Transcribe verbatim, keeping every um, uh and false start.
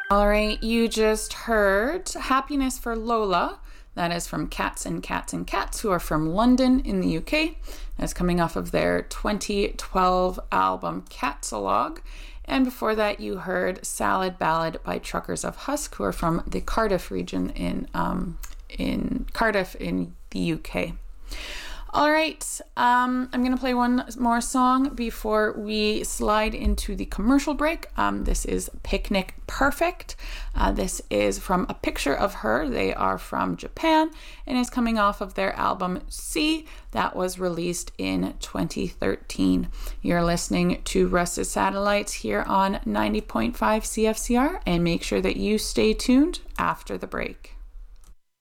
All right, you just heard Happiness for Lola. That is from Cats and Cats and Cats, who are from London in the U K. That's coming off of their twenty twelve album Catalogue. And before that, you heard Salad Ballad by Truckers of Husk, who are from the Cardiff region in um, in Cardiff in the U K. All right, um, I'm going to play one more song before we slide into the commercial break. Um, this is Picnic Perfect. Uh, this is from A Picture of Her. They are from Japan and is coming off of their album C that was released in twenty thirteen. You're listening to Rusted Satellites here on ninety point five C F C R, and make sure that you stay tuned after the break.